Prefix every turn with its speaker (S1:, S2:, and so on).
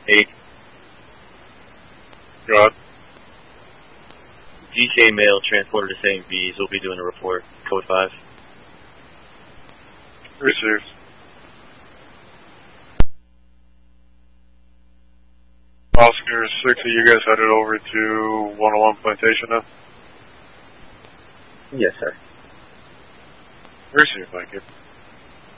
S1: 8.
S2: Go ahead.
S1: GK male transported to St. V's. We'll be doing a report. Code 5.
S2: Received. Oscar 6, are you guys headed over to 101 Plantation now?
S1: Yes, sir.
S2: Received, thank you.